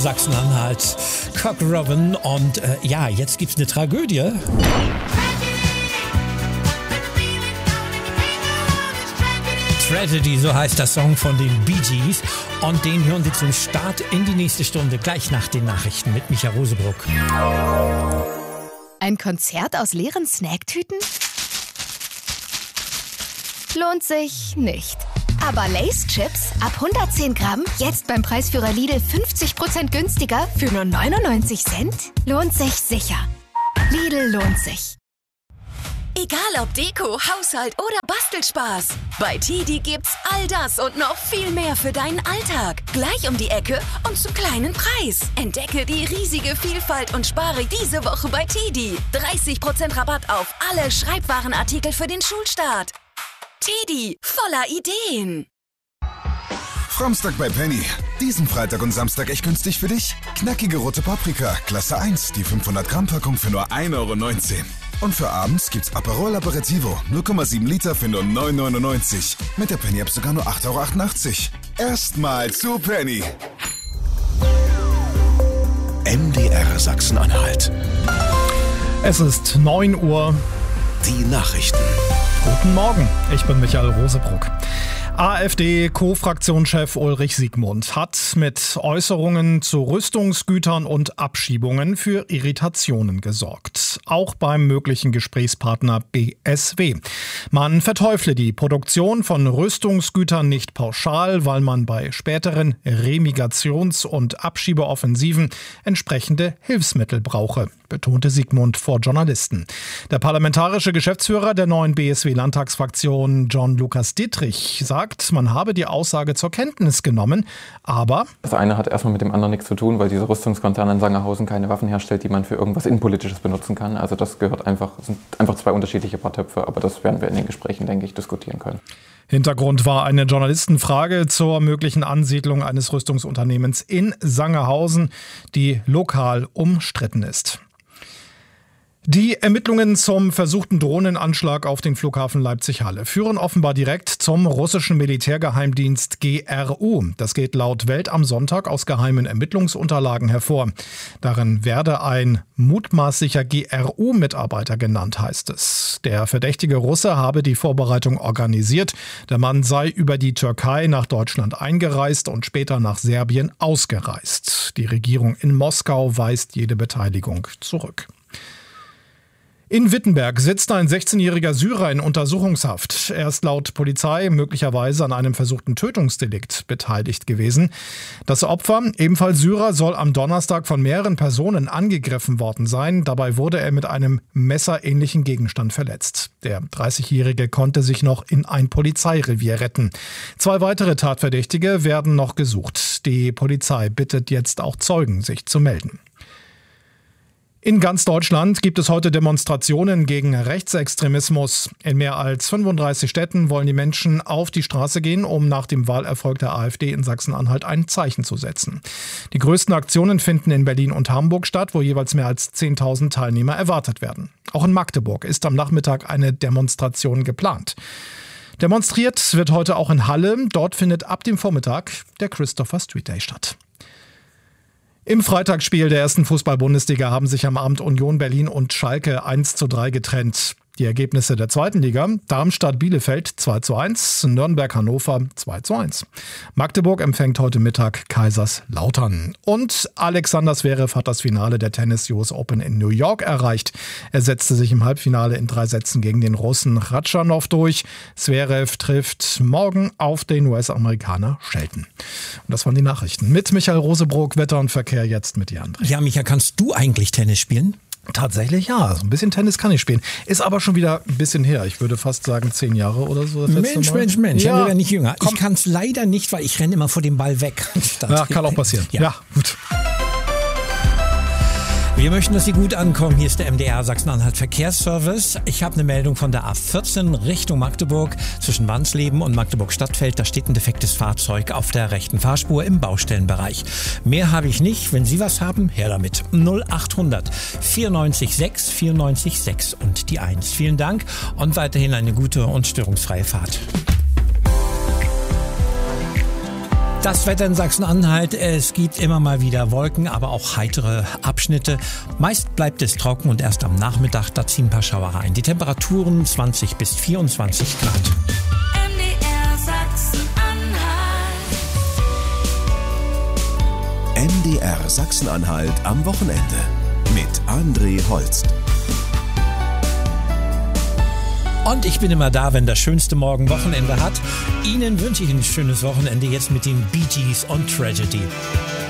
Sachsen-Anhalt, Cock Robin und jetzt gibt's eine Tragödie. Tragedy, so heißt der Song von den Bee Gees und den hören Sie zum Start in die nächste Stunde, gleich nach den Nachrichten mit Michael Rosebrock. Ein Konzert aus leeren Snacktüten? Lohnt sich nicht. Aber Lay's Chips ab 110 Gramm, jetzt beim Preisführer Lidl 50% günstiger für nur 99 Cent? Lohnt sich sicher. Lidl lohnt sich. Egal ob Deko, Haushalt oder Bastelspaß. Bei TiDi gibt's all das und noch viel mehr für deinen Alltag. Gleich um die Ecke und zum kleinen Preis. Entdecke die riesige Vielfalt und spare diese Woche bei TiDi. 30% Rabatt auf alle Schreibwarenartikel für den Schulstart. TiDi, voller Ideen. Samstag bei Penny. Diesen Freitag und Samstag echt günstig für dich? Knackige rote Paprika, Klasse 1, die 500 Gramm Packung für nur 1,19 €. Und für abends gibt's Aperol Aperitivo, 0,7 Liter für nur 9,99 €. Mit der Penny-App sogar nur 8,88 €. Erstmal zu Penny. MDR Sachsen-Anhalt. Es ist 9 Uhr. Die Nachrichten. Guten Morgen, ich bin Michael Rosebrock. AfD-Co-Fraktionschef Ulrich Siegmund hat mit Äußerungen zu Rüstungsgütern und Abschiebungen für Irritationen gesorgt. Auch beim möglichen Gesprächspartner BSW. Man verteufle die Produktion von Rüstungsgütern nicht pauschal, weil man bei späteren Remigrations- und Abschiebeoffensiven entsprechende Hilfsmittel brauche, betonte Siegmund vor Journalisten. Der parlamentarische Geschäftsführer der neuen BSW-Landtagsfraktion, John Lukas Dittrich, sagt, man habe die Aussage zur Kenntnis genommen, aber das eine hat erstmal mit dem anderen nichts zu tun, weil dieser Rüstungskonzern in Sangerhausen keine Waffen herstellt, die man für irgendwas Innenpolitisches benutzen kann. Also das sind einfach zwei unterschiedliche Paar Töpfe, aber das werden wir in den Gesprächen, denke ich, diskutieren können. Hintergrund war eine Journalistenfrage zur möglichen Ansiedlung eines Rüstungsunternehmens in Sangerhausen, die lokal umstritten ist. Die Ermittlungen zum versuchten Drohnenanschlag auf den Flughafen Leipzig-Halle führen offenbar direkt zum russischen Militärgeheimdienst GRU. Das geht laut Welt am Sonntag aus geheimen Ermittlungsunterlagen hervor. Darin werde ein mutmaßlicher GRU-Mitarbeiter genannt, heißt es. Der verdächtige Russe habe die Vorbereitung organisiert. Der Mann sei über die Türkei nach Deutschland eingereist und später nach Serbien ausgereist. Die Regierung in Moskau weist jede Beteiligung zurück. In Wittenberg sitzt ein 16-jähriger Syrer in Untersuchungshaft. Er ist laut Polizei möglicherweise an einem versuchten Tötungsdelikt beteiligt gewesen. Das Opfer, ebenfalls Syrer, soll am Donnerstag von mehreren Personen angegriffen worden sein. Dabei wurde er mit einem messerähnlichen Gegenstand verletzt. Der 30-Jährige konnte sich noch in ein Polizeirevier retten. 2 weitere Tatverdächtige werden noch gesucht. Die Polizei bittet jetzt auch Zeugen, sich zu melden. In ganz Deutschland gibt es heute Demonstrationen gegen Rechtsextremismus. In mehr als 35 Städten wollen die Menschen auf die Straße gehen, um nach dem Wahlerfolg der AfD in Sachsen-Anhalt ein Zeichen zu setzen. Die größten Aktionen finden in Berlin und Hamburg statt, wo jeweils mehr als 10.000 Teilnehmer erwartet werden. Auch in Magdeburg ist am Nachmittag eine Demonstration geplant. Demonstriert wird heute auch in Halle. Dort findet ab dem Vormittag der Christopher Street Day statt. Im Freitagsspiel der ersten Fußball-Bundesliga haben sich am Abend Union Berlin und Schalke 1:3 getrennt. Die Ergebnisse der zweiten Liga: Darmstadt-Bielefeld 2:1, Nürnberg-Hannover 2:1. Magdeburg empfängt heute Mittag Kaiserslautern. Und Alexander Zverev hat das Finale der Tennis US Open in New York erreicht. Er setzte sich im Halbfinale in 3 Sätzen gegen den Russen Ratschanow durch. Zverev trifft morgen auf den US-Amerikaner Shelton. Und das waren die Nachrichten. Mit Michael Rosebrock, Wetter und Verkehr jetzt mit dir, André. Ja, Michael, kannst du eigentlich Tennis spielen? Tatsächlich ja, so ein bisschen Tennis kann ich spielen. Ist aber schon wieder ein bisschen her. Ich würde fast sagen 10 Jahre oder so. Mensch, ja, wir werden nicht jünger. Ich kann es leider nicht, weil ich renne immer vor dem Ball weg. Ja, kann auch passieren. Ja, gut. Wir möchten, dass Sie gut ankommen. Hier ist der MDR Sachsen-Anhalt Verkehrsservice. Ich habe eine Meldung von der A14 Richtung Magdeburg zwischen Wansleben und Magdeburg-Stadtfeld. Da steht ein defektes Fahrzeug auf der rechten Fahrspur im Baustellenbereich. Mehr habe ich nicht. Wenn Sie was haben, her damit. 0800 94 6 94 6 und die 1. Vielen Dank und weiterhin eine gute und störungsfreie Fahrt. Das Wetter in Sachsen-Anhalt, es gibt immer mal wieder Wolken, aber auch heitere Abschnitte. Meist bleibt es trocken und erst am Nachmittag, da ziehen ein paar Schauer rein. Die Temperaturen 20 bis 24 Grad. MDR Sachsen-Anhalt. MDR Sachsen-Anhalt am Wochenende mit André Holst. Und ich bin immer da, wenn das schönste Morgen Wochenende hat. Ihnen wünsche ich ein schönes Wochenende jetzt mit den Bee Gees und Tragedy.